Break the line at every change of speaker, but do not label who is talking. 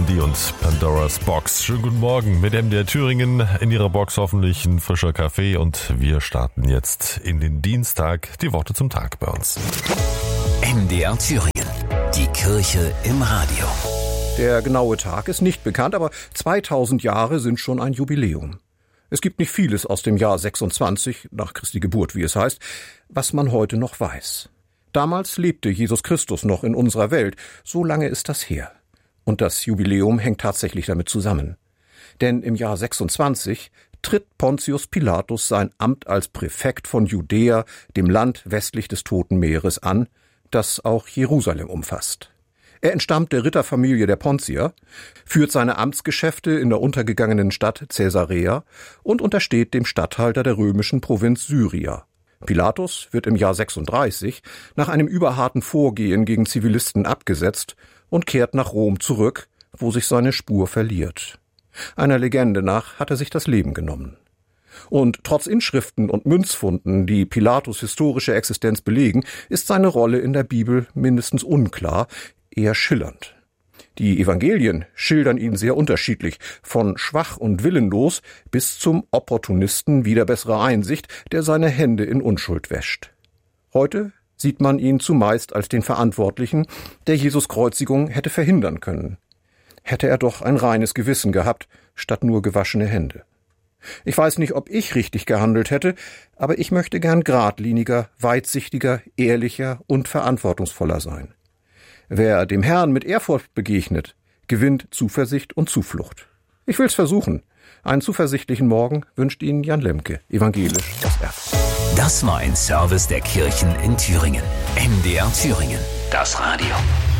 Blondie und Pandora's Box. Schönen guten Morgen mit MDR Thüringen. In Ihrer Box hoffentlich ein frischer Kaffee und wir starten jetzt in den Dienstag. Die Worte zum Tag bei uns.
MDR Thüringen. Die Kirche im Radio.
Der genaue Tag ist nicht bekannt, aber 2000 Jahre sind schon ein Jubiläum. Es gibt nicht vieles aus dem Jahr 26, nach Christi Geburt, wie es heißt, was man heute noch weiß. Damals lebte Jesus Christus noch in unserer Welt, so lange ist das her. Und das Jubiläum hängt tatsächlich damit zusammen. Denn im Jahr 26 tritt Pontius Pilatus sein Amt als Präfekt von Judäa, dem Land westlich des Toten Meeres, an, das auch Jerusalem umfasst. Er entstammt der Ritterfamilie der Pontier, führt seine Amtsgeschäfte in der untergegangenen Stadt Caesarea und untersteht dem Statthalter der römischen Provinz Syria. Pilatus wird im Jahr 36 nach einem überharten Vorgehen gegen Zivilisten abgesetzt und kehrt nach Rom zurück, wo sich seine Spur verliert. Einer Legende nach hat er sich das Leben genommen. Und trotz Inschriften und Münzfunden, die Pilatus' historische Existenz belegen, ist seine Rolle in der Bibel mindestens unklar, eher schillernd. Die Evangelien schildern ihn sehr unterschiedlich, von schwach und willenlos bis zum Opportunisten wider bessere Einsicht, der seine Hände in Unschuld wäscht. Heute sieht man ihn zumeist als den Verantwortlichen, der Jesus' Kreuzigung hätte verhindern können. Hätte er doch ein reines Gewissen gehabt, statt nur gewaschene Hände. Ich weiß nicht, ob ich richtig gehandelt hätte, aber ich möchte gern geradliniger, weitsichtiger, ehrlicher und verantwortungsvoller sein. Wer dem Herrn mit Ehrfurcht begegnet, gewinnt Zuversicht und Zuflucht. Ich will's versuchen. Einen zuversichtlichen Morgen wünscht Ihnen Jan Lemke, evangelisch aus Erfurt.
Das war ein Service der Kirchen in Thüringen. MDR Thüringen. Das Radio.